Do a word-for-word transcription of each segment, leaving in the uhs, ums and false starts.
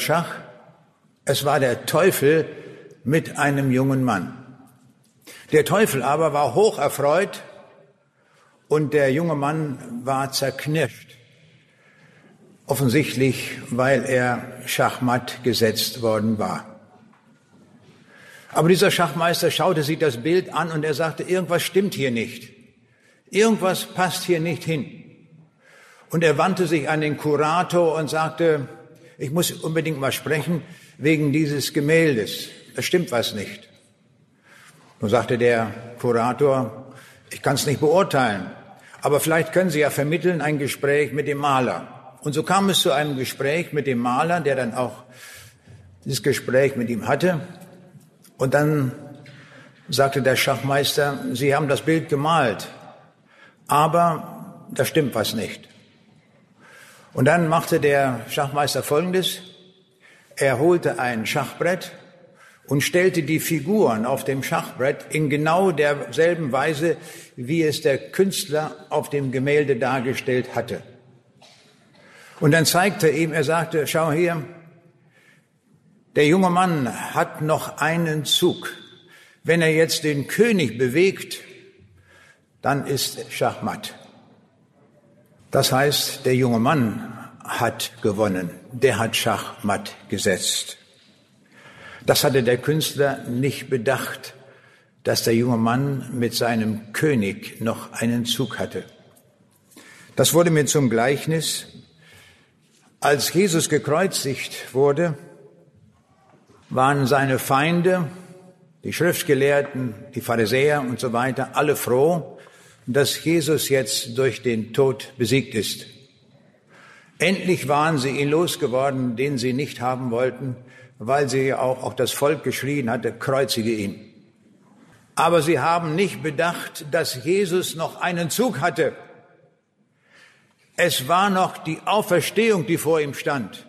Schach. Es war der Teufel mit einem jungen Mann. Der Teufel aber war hoch erfreut und der junge Mann war zerknirscht. Offensichtlich, weil er schachmatt gesetzt worden war. Aber dieser Schachmeister schaute sich das Bild an und er sagte, irgendwas stimmt hier nicht. Irgendwas passt hier nicht hin. Und er wandte sich an den Kurator und sagte, ich muss unbedingt mal sprechen wegen dieses Gemäldes. Da stimmt was nicht. Nun sagte der Kurator, ich kann es nicht beurteilen, aber vielleicht können Sie ja vermitteln ein Gespräch mit dem Maler. Und so kam es zu einem Gespräch mit dem Maler, der dann auch dieses Gespräch mit ihm hatte. Und dann sagte der Schachmeister, Sie haben das Bild gemalt, aber da stimmt was nicht. Und dann machte der Schachmeister Folgendes. Er holte ein Schachbrett und stellte die Figuren auf dem Schachbrett in genau derselben Weise, wie es der Künstler auf dem Gemälde dargestellt hatte. Und dann zeigte er ihm, er sagte, schau hier, der junge Mann hat noch einen Zug. Wenn er jetzt den König bewegt, dann ist Schachmatt. Das heißt, der junge Mann hat gewonnen. Der hat Schachmatt gesetzt. Das hatte der Künstler nicht bedacht, dass der junge Mann mit seinem König noch einen Zug hatte. Das wurde mir zum Gleichnis. Als Jesus gekreuzigt wurde, waren seine Feinde, die Schriftgelehrten, die Pharisäer und so weiter, alle froh, dass Jesus jetzt durch den Tod besiegt ist. Endlich waren sie ihn losgeworden, den sie nicht haben wollten, weil sie auch, auch das Volk geschrien hatte, kreuzige ihn. Aber sie haben nicht bedacht, dass Jesus noch einen Zug hatte. Es war noch die Auferstehung, die vor ihm stand.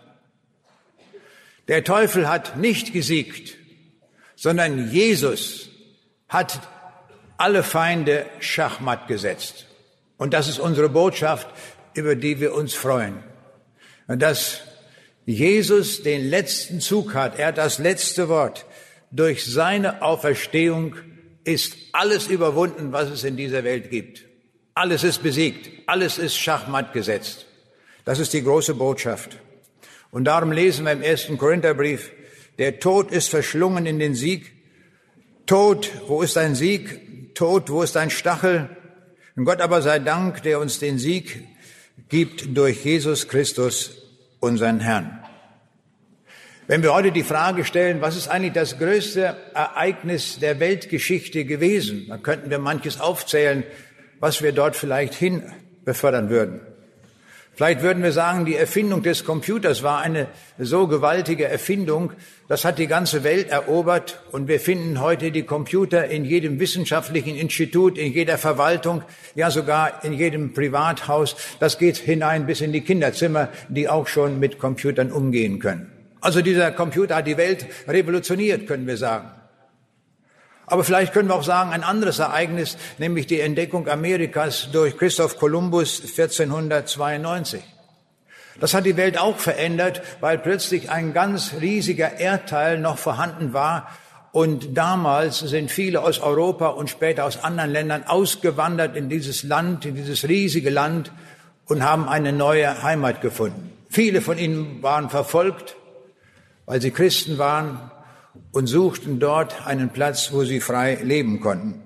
Der Teufel hat nicht gesiegt, sondern Jesus hat alle Feinde schachmatt gesetzt. Und das ist unsere Botschaft, über die wir uns freuen. Dass Jesus den letzten Zug hat, er hat das letzte Wort. Durch seine Auferstehung ist alles überwunden, was es in dieser Welt gibt. Alles ist besiegt, alles ist schachmatt gesetzt. Das ist die große Botschaft. Und darum lesen wir im ersten Korintherbrief, der Tod ist verschlungen in den Sieg. Tod, wo ist dein Sieg? Tod, wo ist dein Stachel? Und Gott aber sei Dank, der uns den Sieg gibt durch Jesus Christus, unseren Herrn. Wenn wir heute die Frage stellen, was ist eigentlich das größte Ereignis der Weltgeschichte gewesen, dann könnten wir manches aufzählen, was wir dort vielleicht hin befördern würden. Vielleicht würden wir sagen, die Erfindung des Computers war eine so gewaltige Erfindung, das hat die ganze Welt erobert und wir finden heute die Computer in jedem wissenschaftlichen Institut, in jeder Verwaltung, ja sogar in jedem Privathaus. Das geht hinein bis in die Kinderzimmer, die auch schon mit Computern umgehen können. Also dieser Computer hat die Welt revolutioniert, können wir sagen. Aber vielleicht können wir auch sagen, ein anderes Ereignis, nämlich die Entdeckung Amerikas durch Christoph Kolumbus vierzehnhundertzweiundneunzig. Das hat die Welt auch verändert, weil plötzlich ein ganz riesiger Erdteil noch vorhanden war. Und damals sind viele aus Europa und später aus anderen Ländern ausgewandert in dieses Land, in dieses riesige Land und haben eine neue Heimat gefunden. Viele von ihnen waren verfolgt, weil sie Christen waren, und suchten dort einen Platz, wo sie frei leben konnten.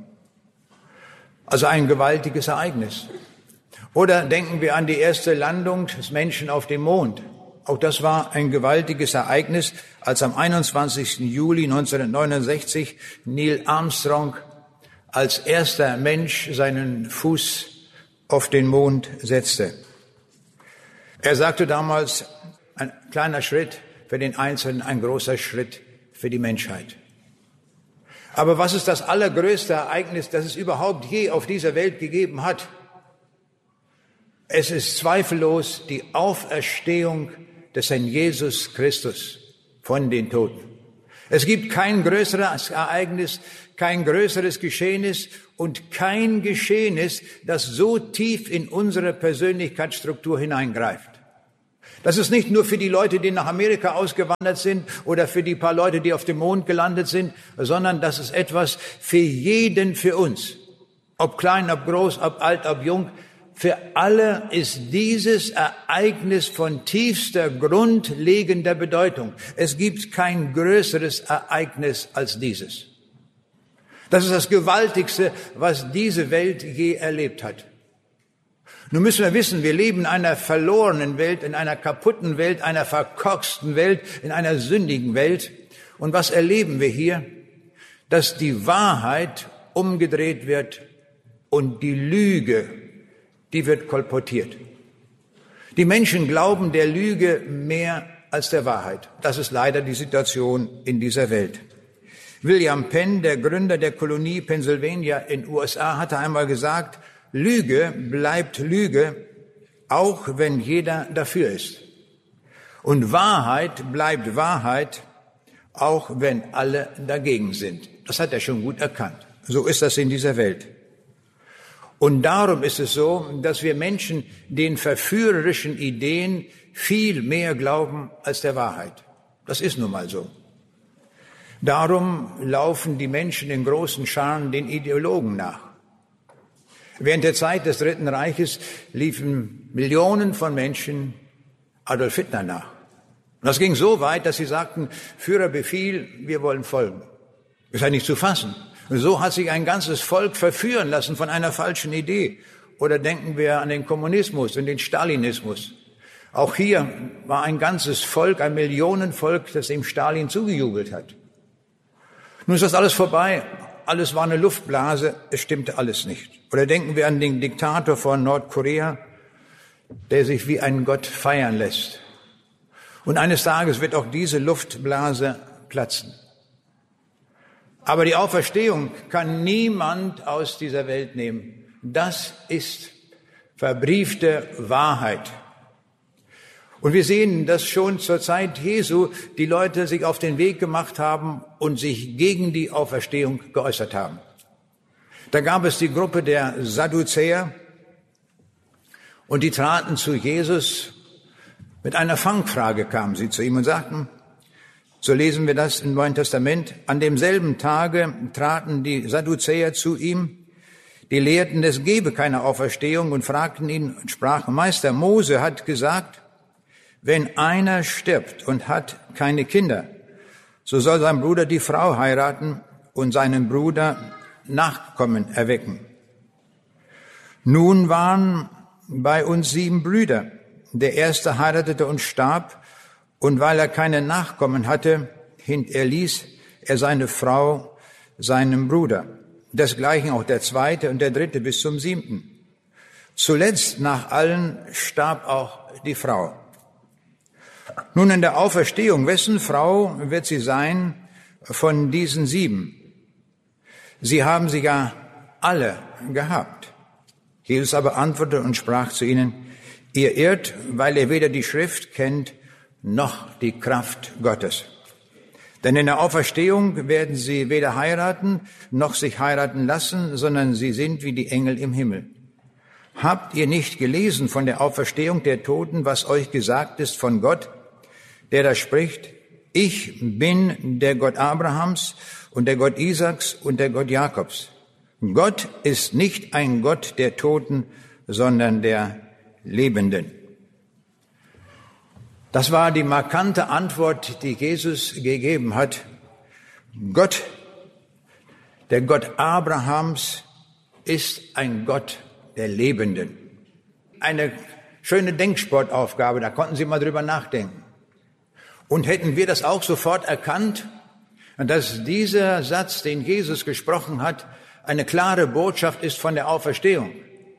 Also ein gewaltiges Ereignis. Oder denken wir an die erste Landung des Menschen auf dem Mond. Auch das war ein gewaltiges Ereignis, als am einundzwanzigsten Juli neunzehnhundertneunundsechzig Neil Armstrong als erster Mensch seinen Fuß auf den Mond setzte. Er sagte damals, ein kleiner Schritt für den Einzelnen, ein großer Schritt für die Menschheit. Aber was ist das allergrößte Ereignis, das es überhaupt je auf dieser Welt gegeben hat? Es ist zweifellos die Auferstehung des Herrn Jesus Christus von den Toten. Es gibt kein größeres Ereignis, kein größeres Geschehnis und kein Geschehnis, das so tief in unsere Persönlichkeitsstruktur hineingreift. Das ist nicht nur für die Leute, die nach Amerika ausgewandert sind oder für die paar Leute, die auf dem Mond gelandet sind, sondern das ist etwas für jeden, für uns. Ob klein, ob groß, ob alt, ob jung. Für alle ist dieses Ereignis von tiefster, grundlegender Bedeutung. Es gibt kein größeres Ereignis als dieses. Das ist das Gewaltigste, was diese Welt je erlebt hat. Nun müssen wir wissen, wir leben in einer verlorenen Welt, in einer kaputten Welt, einer verkorksten Welt, in einer sündigen Welt. Und was erleben wir hier? Dass die Wahrheit umgedreht wird und die Lüge, die wird kolportiert. Die Menschen glauben der Lüge mehr als der Wahrheit. Das ist leider die Situation in dieser Welt. William Penn, der Gründer der Kolonie Pennsylvania in den U S A, hatte einmal gesagt, Lüge bleibt Lüge, auch wenn jeder dafür ist. Und Wahrheit bleibt Wahrheit, auch wenn alle dagegen sind. Das hat er schon gut erkannt. So ist das in dieser Welt. Und darum ist es so, dass wir Menschen den verführerischen Ideen viel mehr glauben als der Wahrheit. Das ist nun mal so. Darum laufen die Menschen in großen Scharen den Ideologen nach. Während der Zeit des Dritten Reiches liefen Millionen von Menschen Adolf Hitler nach. Und das ging so weit, dass sie sagten, Führerbefehl, wir wollen folgen. Ist ja nicht zu fassen. Und so hat sich ein ganzes Volk verführen lassen von einer falschen Idee. Oder denken wir an den Kommunismus und den Stalinismus. Auch hier war ein ganzes Volk, ein Millionenvolk, das dem Stalin zugejubelt hat. Nun ist das alles vorbei. Alles war eine Luftblase, es stimmte alles nicht. Oder denken wir an den Diktator von Nordkorea, der sich wie ein Gott feiern lässt. Und eines Tages wird auch diese Luftblase platzen. Aber die Auferstehung kann niemand aus dieser Welt nehmen. Das ist verbriefte Wahrheit. Und wir sehen, dass schon zur Zeit Jesu die Leute sich auf den Weg gemacht haben und sich gegen die Auferstehung geäußert haben. Da gab es die Gruppe der Sadduzäer und die traten zu Jesus. Mit einer Fangfrage kamen sie zu ihm und sagten, so lesen wir das im Neuen Testament, an demselben Tage traten die Sadduzäer zu ihm, die lehrten, es gebe keine Auferstehung und fragten ihn und sprachen, Meister, Mose hat gesagt, wenn einer stirbt und hat keine Kinder, so soll sein Bruder die Frau heiraten und seinen Bruder Nachkommen erwecken. Nun waren bei uns sieben Brüder. Der erste heiratete und starb, und weil er keine Nachkommen hatte, hinterließ er seine Frau seinem Bruder. Desgleichen auch der zweite und der dritte bis zum siebten. Zuletzt nach allen starb auch die Frau. Nun in der Auferstehung, wessen Frau wird sie sein von diesen sieben? Sie haben sie ja alle gehabt. Jesus aber antwortete und sprach zu ihnen, ihr irrt, weil ihr weder die Schrift kennt, noch die Kraft Gottes. Denn in der Auferstehung werden sie weder heiraten, noch sich heiraten lassen, sondern sie sind wie die Engel im Himmel. Habt ihr nicht gelesen von der Auferstehung der Toten, was euch gesagt ist von Gott, der da spricht, ich bin der Gott Abrahams und der Gott Isaaks und der Gott Jakobs. Gott ist nicht ein Gott der Toten, sondern der Lebenden. Das war die markante Antwort, die Jesus gegeben hat. Gott, der Gott Abrahams, ist ein Gott der Lebenden. Eine schöne Denksportaufgabe, da konnten Sie mal drüber nachdenken. Und hätten wir das auch sofort erkannt, dass dieser Satz, den Jesus gesprochen hat, eine klare Botschaft ist von der Auferstehung.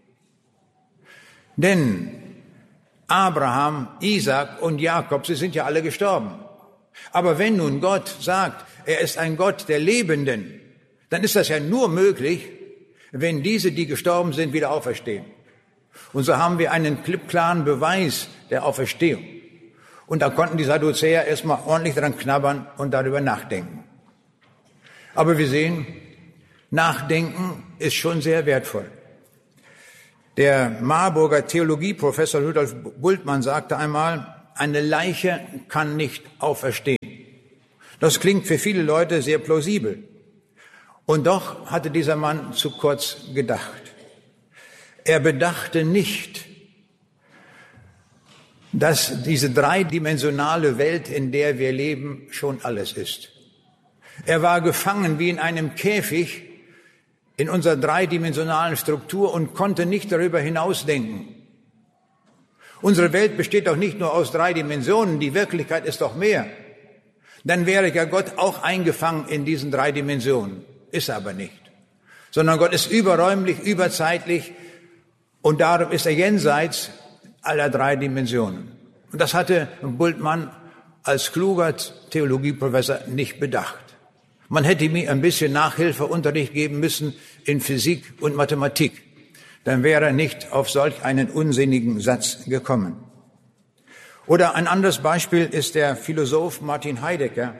Denn Abraham, Isaak und Jakob, sie sind ja alle gestorben. Aber wenn nun Gott sagt, er ist ein Gott der Lebenden, dann ist das ja nur möglich, wenn diese, die gestorben sind, wieder auferstehen. Und so haben wir einen klippklaren Beweis der Auferstehung. Und da konnten die Sadduzäer erstmal ordentlich dran knabbern und darüber nachdenken. Aber wir sehen, Nachdenken ist schon sehr wertvoll. Der Marburger Theologieprofessor Rudolf Bultmann sagte einmal, eine Leiche kann nicht auferstehen. Das klingt für viele Leute sehr plausibel. Und doch hatte dieser Mann zu kurz gedacht. Er bedachte nicht, dass diese dreidimensionale Welt, in der wir leben, schon alles ist. Er war gefangen wie in einem Käfig in unserer dreidimensionalen Struktur und konnte nicht darüber hinausdenken. Unsere Welt besteht doch nicht nur aus drei Dimensionen, die Wirklichkeit ist doch mehr. Dann wäre ja Gott auch eingefangen in diesen drei Dimensionen. Ist er aber nicht. Sondern Gott ist überräumlich, überzeitlich und darum ist er jenseits aller drei Dimensionen. Und das hatte Bultmann als kluger Theologieprofessor nicht bedacht. Man hätte mir ein bisschen Nachhilfeunterricht geben müssen in Physik und Mathematik. Dann wäre er nicht auf solch einen unsinnigen Satz gekommen. Oder ein anderes Beispiel ist der Philosoph Martin Heidegger.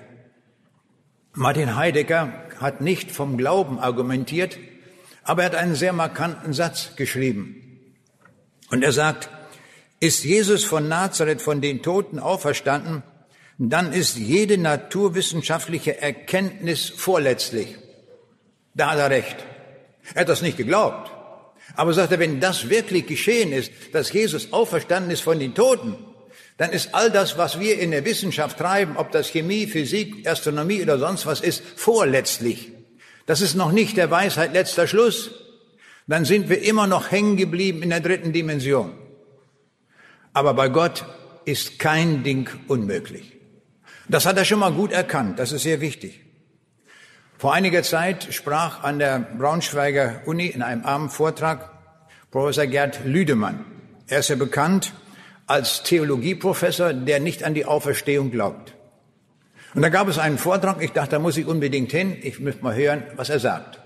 Martin Heidegger hat nicht vom Glauben argumentiert, aber er hat einen sehr markanten Satz geschrieben. Und er sagt, ist Jesus von Nazareth von den Toten auferstanden, dann ist jede naturwissenschaftliche Erkenntnis vorletztlich. Da hat er recht. Er hat das nicht geglaubt. Aber sagt er, wenn das wirklich geschehen ist, dass Jesus auferstanden ist von den Toten, dann ist all das, was wir in der Wissenschaft treiben, ob das Chemie, Physik, Astronomie oder sonst was ist, vorletztlich. Das ist noch nicht der Weisheit letzter Schluss. Dann sind wir immer noch hängen geblieben in der dritten Dimension. Aber bei Gott ist kein Ding unmöglich. Das hat er schon mal gut erkannt, das ist sehr wichtig. Vor einiger Zeit sprach an der Braunschweiger Uni in einem Abendvortrag Professor Gerd Lüdemann. Er ist ja bekannt als Theologieprofessor, der nicht an die Auferstehung glaubt. Und da gab es einen Vortrag, ich dachte, da muss ich unbedingt hin, ich möchte mal hören, was er sagt.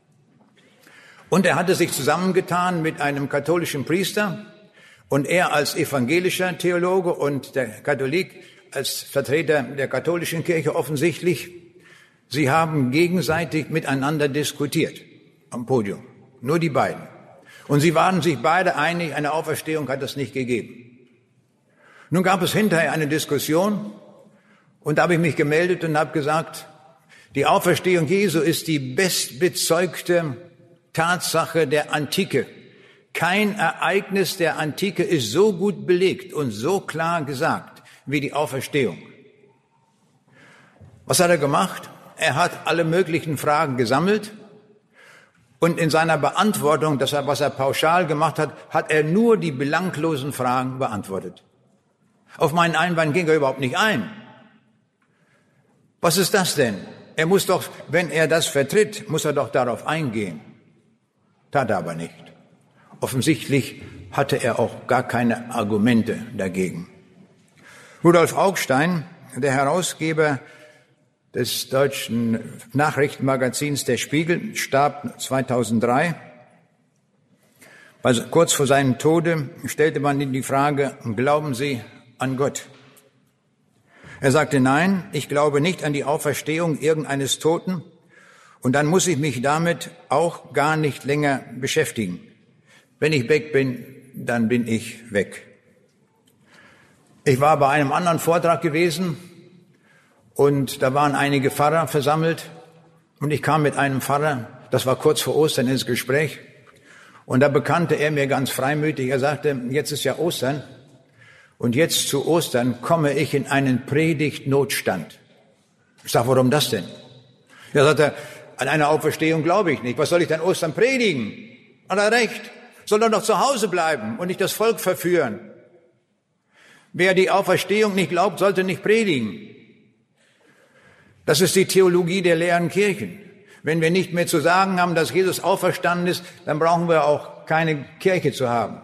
Und er hatte sich zusammengetan mit einem katholischen Priester und er als evangelischer Theologe und der Katholik als Vertreter der katholischen Kirche offensichtlich. Sie haben gegenseitig miteinander diskutiert am Podium, nur die beiden. Und sie waren sich beide einig, eine Auferstehung hat es nicht gegeben. Nun gab es hinterher eine Diskussion und da habe ich mich gemeldet und habe gesagt, die Auferstehung Jesu ist die bestbezeugte Tatsache der Antike. Kein Ereignis der Antike ist so gut belegt und so klar gesagt wie die Auferstehung. Was hat er gemacht? Er hat alle möglichen Fragen gesammelt und in seiner Beantwortung, das was er pauschal gemacht hat, hat er nur die belanglosen Fragen beantwortet. Auf meinen Einwand ging er überhaupt nicht ein. Was ist das denn? Er muss doch, wenn er das vertritt, muss er doch darauf eingehen. Tat er aber nicht. Offensichtlich hatte er auch gar keine Argumente dagegen. Rudolf Augstein, der Herausgeber des deutschen Nachrichtenmagazins Der Spiegel, starb zweitausenddrei. Also kurz vor seinem Tode stellte man ihm die Frage, glauben Sie an Gott? Er sagte, nein, ich glaube nicht an die Auferstehung irgendeines Toten und dann muss ich mich damit auch gar nicht länger beschäftigen. Wenn ich weg bin, dann bin ich weg. Ich war bei einem anderen Vortrag gewesen und da waren einige Pfarrer versammelt und ich kam mit einem Pfarrer, das war kurz vor Ostern, ins Gespräch und da bekannte er mir ganz freimütig, er sagte, jetzt ist ja Ostern und jetzt zu Ostern komme ich in einen Predigtnotstand. Ich sage, warum das denn? Er sagte, an eine Auferstehung glaube ich nicht, was soll ich denn Ostern predigen? Hat er recht, soll doch noch zu Hause bleiben und nicht das Volk verführen. Wer die Auferstehung nicht glaubt, sollte nicht predigen. Das ist die Theologie der leeren Kirchen. Wenn wir nicht mehr zu sagen haben, dass Jesus auferstanden ist, dann brauchen wir auch keine Kirche zu haben.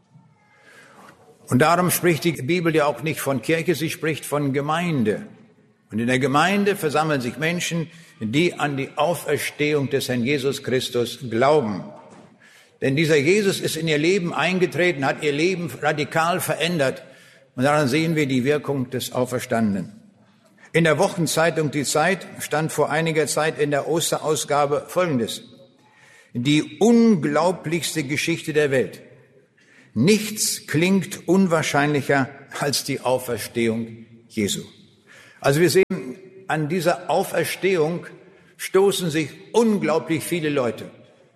Und darum spricht die Bibel ja auch nicht von Kirche, sie spricht von Gemeinde. Und in der Gemeinde versammeln sich Menschen, die an die Auferstehung des Herrn Jesus Christus glauben. Denn dieser Jesus ist in ihr Leben eingetreten, hat ihr Leben radikal verändert. Und daran sehen wir die Wirkung des Auferstandenen. In der Wochenzeitung Die Zeit stand vor einiger Zeit in der Osterausgabe Folgendes. Die unglaublichste Geschichte der Welt. Nichts klingt unwahrscheinlicher als die Auferstehung Jesu. Also wir sehen, an dieser Auferstehung stoßen sich unglaublich viele Leute.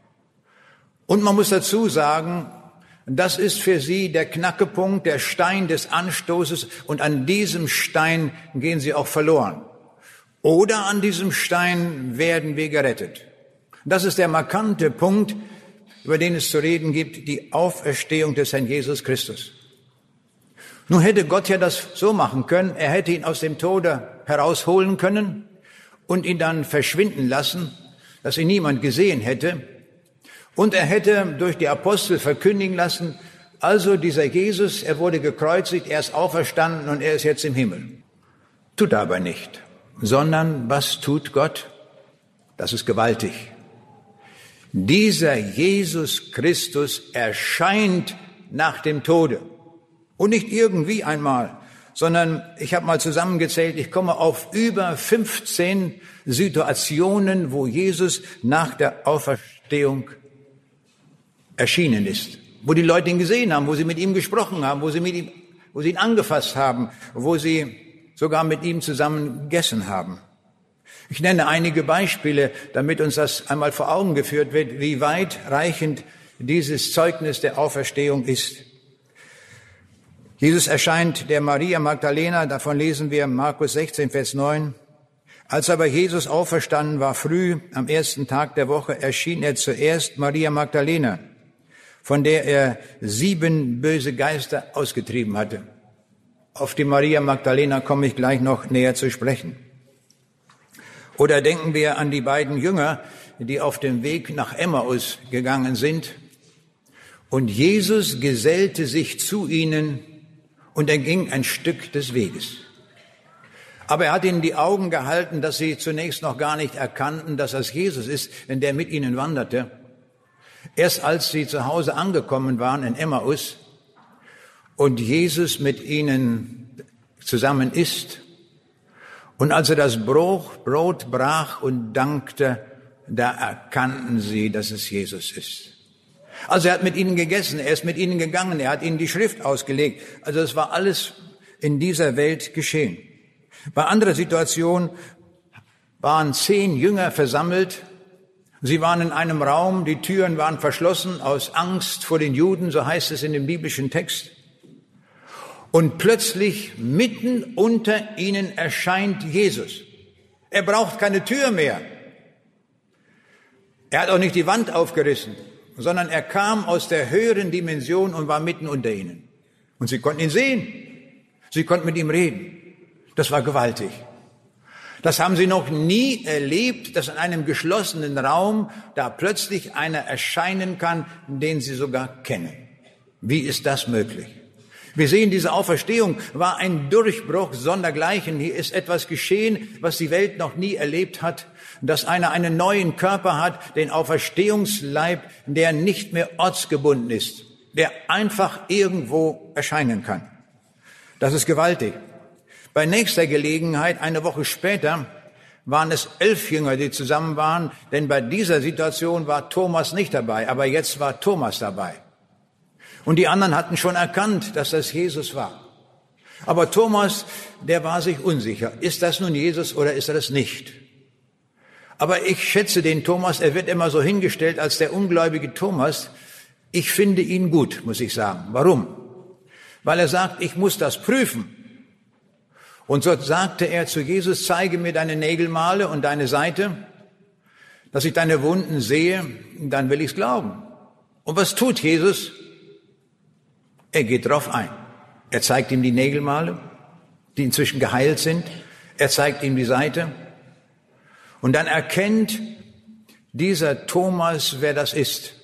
Und man muss dazu sagen, das ist für sie der Knackepunkt, der Stein des Anstoßes, und an diesem Stein gehen sie auch verloren. Oder an diesem Stein werden wir gerettet. Das ist der markante Punkt, über den es zu reden gibt, die Auferstehung des Herrn Jesus Christus. Nun hätte Gott ja das so machen können, er hätte ihn aus dem Tode herausholen können und ihn dann verschwinden lassen, dass ihn niemand gesehen hätte. Und er hätte durch die Apostel verkündigen lassen, also dieser Jesus, er wurde gekreuzigt, er ist auferstanden und er ist jetzt im Himmel. Tut er aber nicht, sondern was tut Gott? Das ist gewaltig. Dieser Jesus Christus erscheint nach dem Tode. Und nicht irgendwie einmal, sondern ich habe mal zusammengezählt, ich komme auf über fünfzehn Situationen, wo Jesus nach der Auferstehung erschienen ist. Wo die Leute ihn gesehen haben, wo sie mit ihm gesprochen haben, wo sie, mit ihm, wo sie ihn angefasst haben, wo sie sogar mit ihm zusammen gegessen haben. Ich nenne einige Beispiele, damit uns das einmal vor Augen geführt wird, wie weitreichend dieses Zeugnis der Auferstehung ist. Jesus erscheint der Maria Magdalena, davon lesen wir Markus sechzehn, Vers neun. Als aber Jesus auferstanden war früh, am ersten Tag der Woche, erschien er zuerst Maria Magdalena, von der er sieben böse Geister ausgetrieben hatte. Auf die Maria Magdalena komme ich gleich noch näher zu sprechen. Oder denken wir an die beiden Jünger, die auf dem Weg nach Emmaus gegangen sind. Und Jesus gesellte sich zu ihnen und er ging ein Stück des Weges. Aber er hat ihnen die Augen gehalten, dass sie zunächst noch gar nicht erkannten, dass das Jesus ist, denn der mit ihnen wanderte. Erst als sie zu Hause angekommen waren in Emmaus und Jesus mit ihnen zusammen isst, und als er das Brot brach und dankte, da erkannten sie, dass es Jesus ist. Also er hat mit ihnen gegessen, er ist mit ihnen gegangen, er hat ihnen die Schrift ausgelegt. Also es war alles in dieser Welt geschehen. Bei anderer Situation waren zehn Jünger versammelt. Sie waren in einem Raum, die Türen waren verschlossen aus Angst vor den Juden, so heißt es in dem biblischen Text. Und plötzlich mitten unter ihnen erscheint Jesus. Er braucht keine Tür mehr. Er hat auch nicht die Wand aufgerissen, sondern er kam aus der höheren Dimension und war mitten unter ihnen. Und sie konnten ihn sehen. Sie konnten mit ihm reden. Das war gewaltig. Das haben sie noch nie erlebt, dass in einem geschlossenen Raum da plötzlich einer erscheinen kann, den sie sogar kennen. Wie ist das möglich? Wir sehen, diese Auferstehung war ein Durchbruch sondergleichen. Hier ist etwas geschehen, was die Welt noch nie erlebt hat, dass einer einen neuen Körper hat, den Auferstehungsleib, der nicht mehr ortsgebunden ist, der einfach irgendwo erscheinen kann. Das ist gewaltig. Bei nächster Gelegenheit, eine Woche später, waren es elf Jünger, die zusammen waren, denn bei dieser Situation war Thomas nicht dabei, aber jetzt war Thomas dabei. Und die anderen hatten schon erkannt, dass das Jesus war. Aber Thomas, der war sich unsicher. Ist das nun Jesus oder ist er das nicht? Aber ich schätze den Thomas, er wird immer so hingestellt als der ungläubige Thomas. Ich finde ihn gut, muss ich sagen. Warum? Weil er sagt, ich muss das prüfen. Und so sagte er zu Jesus, zeige mir deine Nägelmale und deine Seite, dass ich deine Wunden sehe, dann will ich's glauben. Und was tut Jesus? Er geht drauf ein. Er zeigt ihm die Nägelmale, die inzwischen geheilt sind. Er zeigt ihm die Seite. Und dann erkennt dieser Thomas, wer das ist.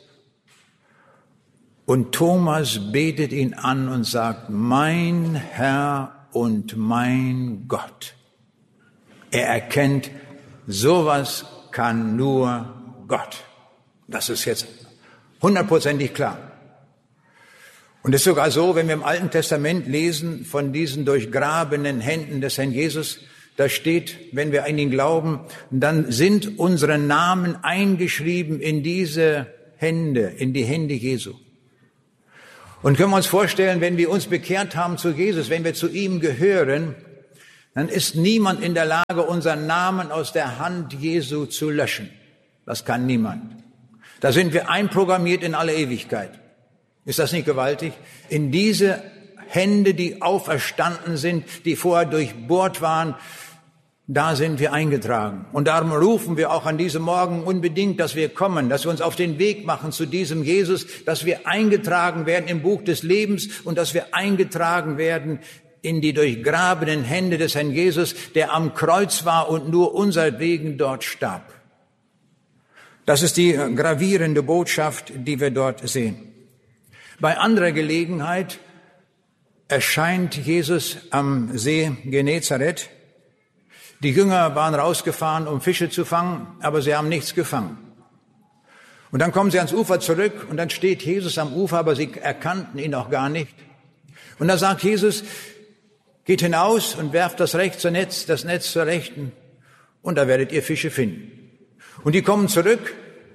Und Thomas betet ihn an und sagt, mein Herr und mein Gott. Er erkennt, sowas kann nur Gott. Das ist jetzt hundertprozentig klar. Und es ist sogar so, wenn wir im Alten Testament lesen von diesen durchgrabenen Händen des Herrn Jesus, da steht, wenn wir an ihn glauben, dann sind unsere Namen eingeschrieben in diese Hände, in die Hände Jesu. Und können wir uns vorstellen, wenn wir uns bekehrt haben zu Jesus, wenn wir zu ihm gehören, dann ist niemand in der Lage, unseren Namen aus der Hand Jesu zu löschen. Das kann niemand. Da sind wir einprogrammiert in alle Ewigkeit. Ist das nicht gewaltig? In diese Hände, die auferstanden sind, die vorher durchbohrt waren, da sind wir eingetragen. Und darum rufen wir auch an diesem Morgen unbedingt, dass wir kommen, dass wir uns auf den Weg machen zu diesem Jesus, dass wir eingetragen werden im Buch des Lebens und dass wir eingetragen werden in die durchgrabenen Hände des Herrn Jesus, der am Kreuz war und nur unsertwegen dort starb. Das ist die gravierende Botschaft, die wir dort sehen. Bei anderer Gelegenheit erscheint Jesus am See Genezareth. Die Jünger waren rausgefahren, um Fische zu fangen, aber sie haben nichts gefangen. Und dann kommen sie ans Ufer zurück und dann steht Jesus am Ufer, aber sie erkannten ihn auch gar nicht. Und da sagt Jesus, geht hinaus und werft das rechte Netz, das Netz zur Rechten und da werdet ihr Fische finden. Und die kommen zurück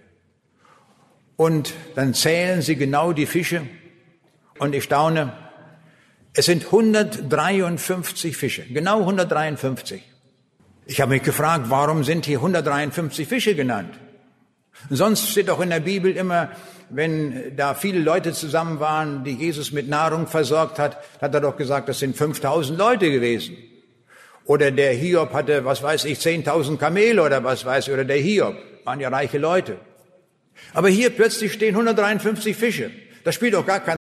und dann zählen sie genau die Fische und ich staune, es sind hundertdreiundfünfzig Fische, genau hundertdreiundfünfzig. Ich habe mich gefragt, warum sind hier hundertdreiundfünfzig Fische genannt? Sonst steht auch in der Bibel immer, wenn da viele Leute zusammen waren, die Jesus mit Nahrung versorgt hat, hat er doch gesagt, das sind fünftausend Leute gewesen. Oder der Hiob hatte, was weiß ich, zehntausend Kamele oder was weiß ich, oder der Hiob, waren ja reiche Leute. Aber hier plötzlich stehen hundertdreiundfünfzig Fische. Das spielt doch gar keine